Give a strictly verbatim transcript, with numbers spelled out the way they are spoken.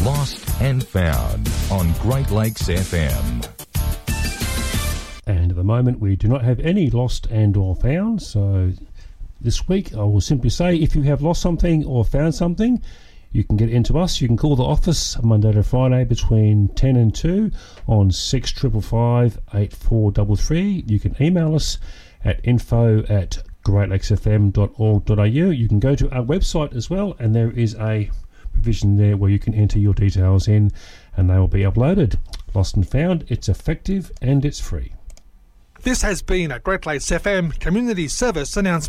Lost and Found on Great Lakes F M. And at the moment we do not have any lost and or found, so this week I will simply say if you have lost something or found something, you can get into us. You can call the office Monday to Friday between ten and two on six five five, eight four three three. You can email us at info at great lakes f m dot org dot a u. You can go to our website as well, and there is a provision there where you can enter your details in and they will be uploaded. Lost and Found, it's effective and it's free. This has been a Great Lakes F M Community Service announcement.